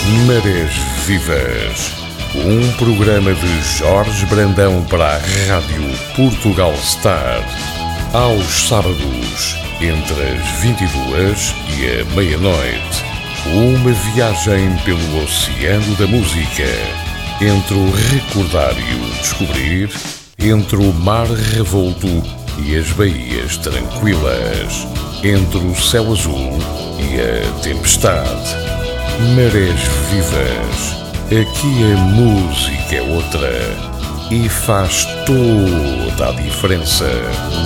Marés Vivas, um programa de Jorge Brandão para a Rádio Portugal Star, aos sábados, entre as 22 e a meia-noite. Uma viagem pelo oceano da música, entre o recordar e o descobrir, entre o mar revolto e as baías tranquilas, entre o céu azul e a tempestade. Marés Vivas, aqui a música é outra e faz toda a diferença.